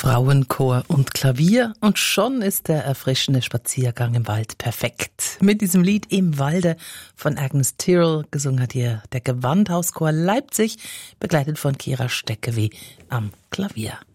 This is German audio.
Frauenchor und Klavier und schon ist der erfrischende Spaziergang im Wald perfekt. Mit diesem Lied Im Walde von Agnes Tyrrell, gesungen hat hier der Gewandhauschor Leipzig, begleitet von Kira Steckewe am Klavier.